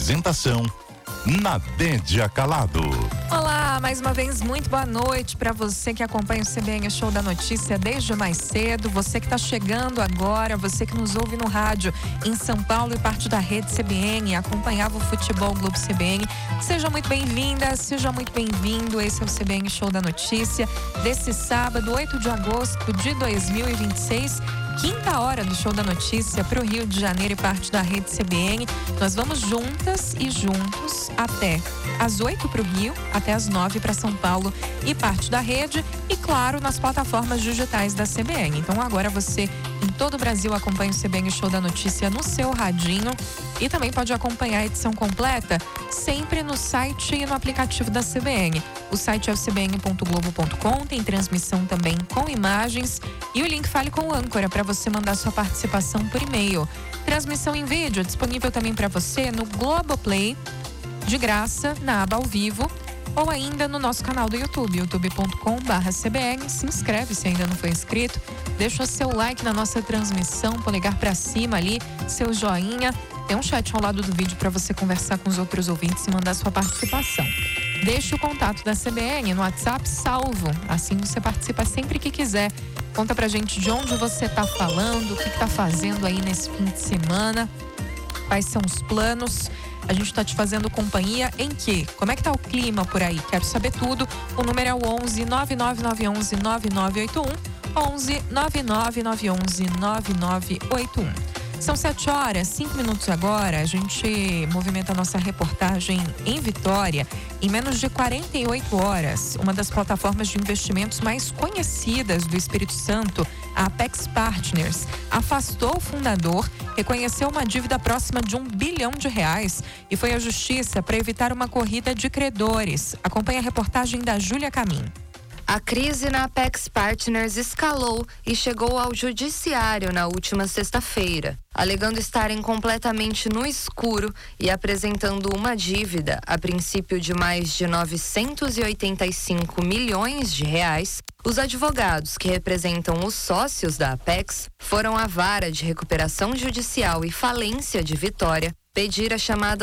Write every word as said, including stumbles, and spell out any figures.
Apresentação Nadédia Calado. Olá, mais uma vez, muito boa noite para você que acompanha o C B N Show da Notícia desde mais cedo, você que está chegando agora, você que nos ouve no rádio em São Paulo e parte da rede C B N, acompanhava o Futebol Globo C B N. Seja muito bem-vinda, seja muito bem-vindo. Esse é o C B N Show da Notícia desse sábado, oito de agosto de dois mil e vinte e seis. Quinta hora do Show da Notícia para o Rio de Janeiro e parte da rede C B N. Nós vamos juntas e juntos até às oito para o Rio, até às nove para São Paulo e parte da rede. E claro, nas plataformas digitais da C B N. Então agora você em todo o Brasil acompanha o C B N Show da Notícia no seu radinho. E também pode acompanhar a edição completa sempre no site e no aplicativo da C B N. O site é o c b n ponto globo ponto com, tem transmissão também com imagens e o link Fale com o Âncora para você mandar sua participação por e-mail. Transmissão em vídeo disponível também para você no Globoplay, de graça, na aba ao vivo, ou ainda no nosso canal do YouTube, youtube ponto com barra C B N. Se inscreve se ainda não foi inscrito, deixa o seu like na nossa transmissão, polegar para cima ali, seu joinha. Tem um chat ao lado do vídeo para você conversar com os outros ouvintes e mandar sua participação. Deixe o contato da C B N no WhatsApp salvo, assim você participa sempre que quiser. Conta pra gente de onde você tá falando, o que tá fazendo aí nesse fim de semana, quais são os planos. A gente tá te fazendo companhia em quê? Como é que tá o clima por aí? Quero saber tudo. O número é o onze nove nove nove onze nove nove oito um, onze nove nove nove onze nove nove oito um. São sete horas, cinco minutos agora. A gente movimenta a nossa reportagem em Vitória. Em menos de quarenta e oito horas, uma das plataformas de investimentos mais conhecidas do Espírito Santo, a Apex Partners, afastou o fundador, reconheceu uma dívida próxima de um bilhão de reais e foi à justiça para evitar uma corrida de credores. Acompanhe a reportagem da Júlia Camin. A crise na Apex Partners escalou e chegou ao judiciário na última sexta-feira, alegando estarem completamente no escuro e apresentando uma dívida, a princípio de mais de novecentos e oitenta e cinco milhões de reais. Os advogados que representam os sócios da Apex foram à Vara de Recuperação Judicial e Falência de Vitória pedir a chamada